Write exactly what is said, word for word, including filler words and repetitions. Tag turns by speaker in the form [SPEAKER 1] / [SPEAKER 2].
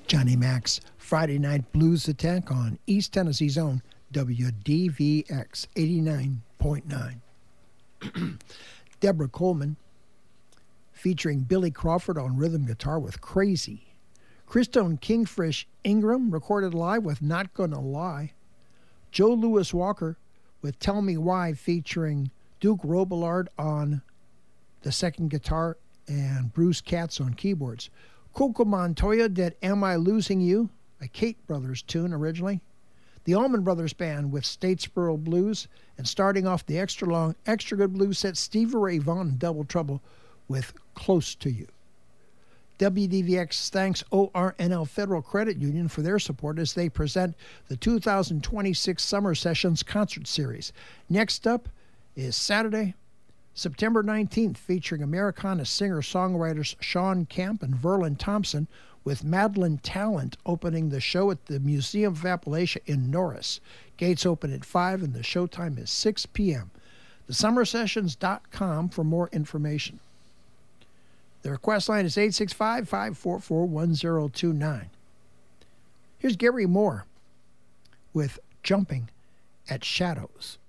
[SPEAKER 1] Johnny Mac's Friday Night Blues Attack on East Tennessee's own W D V X eighty-nine point nine. Deborah Coleman, featuring Billy Crawford on rhythm guitar with Crazy. Christone Kingfish Ingram recorded live with Not Gonna Lie. Joe Louis Walker with Tell Me Why, featuring Duke Robillard on the second guitar and Bruce Katz on keyboards. Coco Montoya did Am I Losing You, a Kate Brothers tune originally. The Allman Brothers Band with Statesboro Blues, and starting off the extra long, extra good blues set, Stevie Ray Vaughan and Double Trouble with Close to You. W D V X thanks O R N L Federal Credit Union for their support as they present the two thousand twenty-six Summer Sessions Concert Series. Next up is Saturday, September nineteenth, featuring Americana singer-songwriters Sean Camp and Verlin Thompson, with Madeline Talent opening the show at the Museum of Appalachia in Norris. Gates open at five and the showtime is six p.m. the summer sessions dot com for more information. The request line is eight six five, five four four, one zero two nine. Here's Gary Moore with Jumping at Shadows.